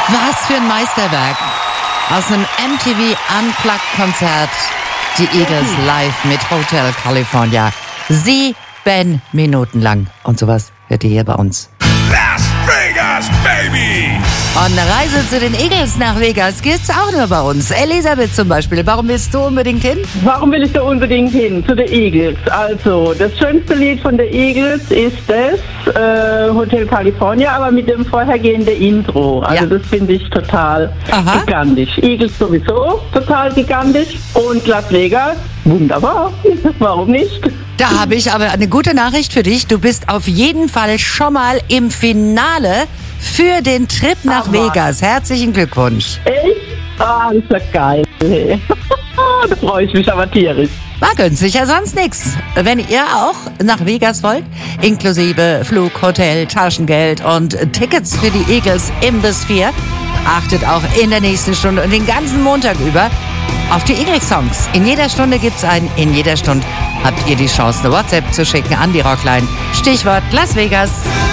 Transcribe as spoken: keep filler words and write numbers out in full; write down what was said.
Was für ein Meisterwerk. Aus einem M T V Unplugged-Konzert. Die Eagles live mit Hotel California. Sieben Minuten lang. Und sowas hört ihr hier bei uns. Las Vegas, baby! Und eine Reise zu den Eagles nach Vegas gibt's auch nur bei uns. Elisabeth zum Beispiel, warum willst du unbedingt hin? Warum will ich da unbedingt hin? Zu den Eagles. Also, das schönste Lied von den Eagles ist das äh, Hotel California, aber mit dem vorhergehenden Intro. Also, Ja. das finde ich total Aha. gigantisch. Eagles sowieso total gigantisch und Las Vegas, wunderbar. Warum nicht? Da habe ich aber eine gute Nachricht für dich. Du bist auf jeden Fall schon mal im Finale für den Trip nach Ach, Vegas. Herzlichen Glückwunsch. Echt? Ah, das ist ja geil. Hey. Da freue ich mich aber tierisch. War günstig, ja sonst nix. Wenn ihr auch nach Vegas wollt, inklusive Flug, Hotel, Taschengeld und Tickets für die Eagles im The Sphere, achtet auch in der nächsten Stunde und den ganzen Montag über auf die Eagles-Songs. In jeder Stunde gibt's einen, in jeder Stunde habt ihr die Chance, eine WhatsApp zu schicken an die Rockline. Stichwort Las Vegas.